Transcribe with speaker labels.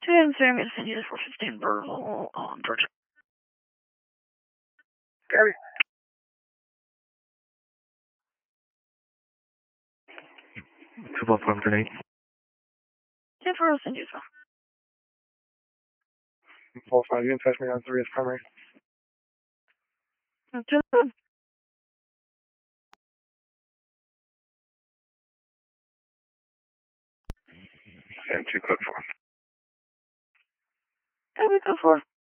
Speaker 1: 10, so I'm going to send you this for 15 verbal Georgia.
Speaker 2: Gabby. 2.5
Speaker 1: 10 for, I'll send you as well.
Speaker 2: 4-5, you can touch me on 3 as primary.
Speaker 1: 10.
Speaker 2: And 2 code 4.
Speaker 1: Code 4.